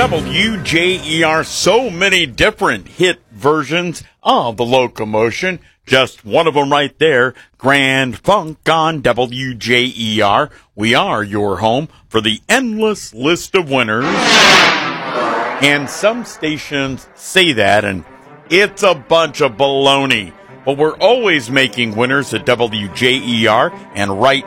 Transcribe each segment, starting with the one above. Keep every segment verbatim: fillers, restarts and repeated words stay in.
W J E R, so many different hit versions of the Locomotion. Just one of them right there, Grand Funk on W J E R. We are your home for the endless list of winners. And some stations say that, and it's a bunch of baloney. But we're always making winners at W J E R, and right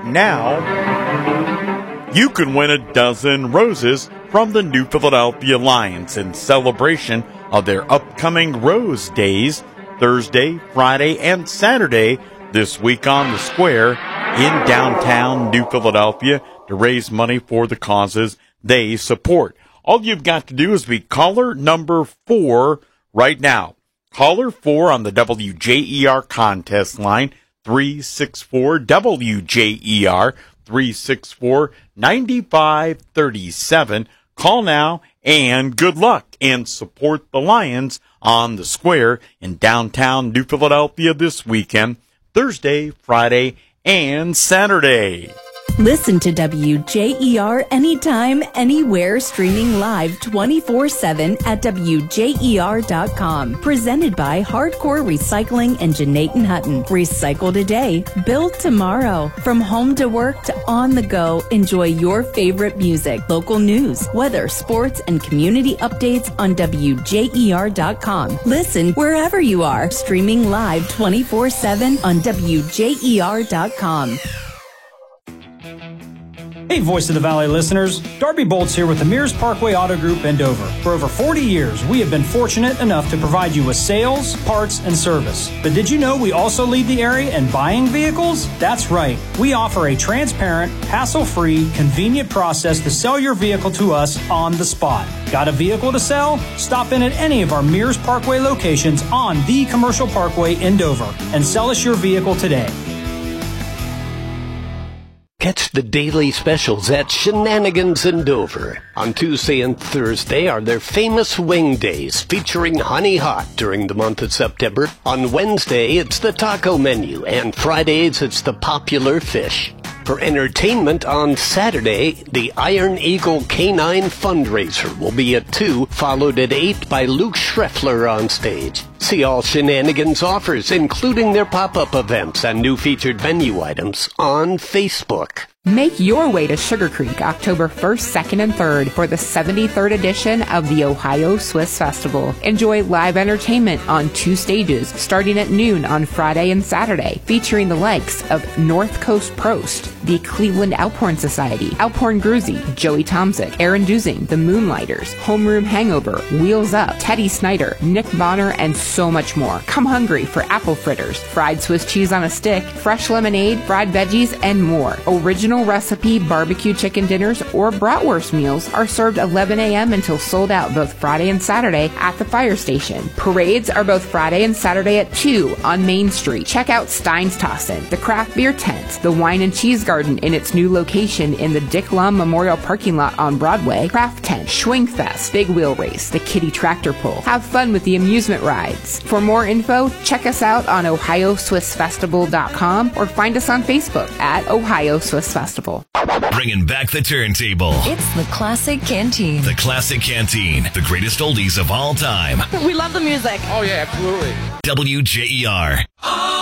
now, you can win a dozen roses from the New Philadelphia Lions in celebration of their upcoming Rose Days, Thursday, Friday, and Saturday this week on the Square in downtown New Philadelphia to raise money for the causes they support. All you've got to do is be caller number four right now. Caller four on the W J E R contest line, three six four W J E R, three six four, nine five three seven. Call now and good luck and support the Lions on the Square in downtown New Philadelphia this weekend, Thursday, Friday, and Saturday. Listen to W J E R anytime, anywhere, streaming live twenty-four seven at W J E R dot com. Presented by Hardcore Recycling and Janaten Hutton. Recycle today, build tomorrow. From home to work to on the go, enjoy your favorite music, local news, weather, sports, and community updates on W J E R dot com. Listen wherever you are, streaming live twenty-four seven on W J E R dot com. Hey, Voice of the Valley listeners. Darby Bolts here with the Mears Parkway Auto Group in Dover. For over forty years, we have been fortunate enough to provide you with sales, parts, and service. But did you know we also lead the area in buying vehicles? That's right. We offer a transparent, hassle-free, convenient process to sell your vehicle to us on the spot. Got a vehicle to sell? Stop in at any of our Mears Parkway locations on the Commercial Parkway in Dover and sell us your vehicle today. Catch the daily specials at Shenanigans in Dover. On Tuesday and Thursday are their famous wing days featuring Honey Hot during the month of September. On Wednesday, it's the taco menu, and Fridays, it's the popular fish. For entertainment on Saturday, the Iron Eagle Canine Fundraiser will be at two, followed at eight by Luke Schreffler on stage. See all Shenanigans offers, including their pop-up events and new featured venue items, on Facebook. Make your way to Sugar Creek October first, second, and third for the seventy-third edition of the Ohio Swiss Festival. Enjoy live entertainment on two stages starting at noon on Friday and Saturday, featuring the likes of North Coast Prost, the Cleveland Alphorn Society, Alphorn Gruzy, Joey Tomzik, Aaron Dusing, the Moonlighters, Homeroom Hangover, Wheels Up, Teddy Snyder, Nick Bonner, and so much more. Come hungry for apple fritters, fried Swiss cheese on a stick, fresh lemonade, fried veggies, and more. Original recipe barbecue chicken dinners or bratwurst meals are served eleven a.m. until sold out both Friday and Saturday at the fire station. Parades are both Friday and Saturday at two on Main Street. Check out Stein's Tossin', the craft beer tent, the wine and cheese garden in its new location in the Dick Lum Memorial parking lot on Broadway, craft tent, Schwingfest, big wheel race, the kiddie tractor pull. Have fun with the amusement rides. For more info, check us out on ohio swiss festival dot com or find us on Facebook at Ohio Swiss Festival. Bringing back the turntable. It's the Classic Canteen. The Classic Canteen. The greatest oldies of all time. We love the music. Oh, yeah, absolutely. W J E R.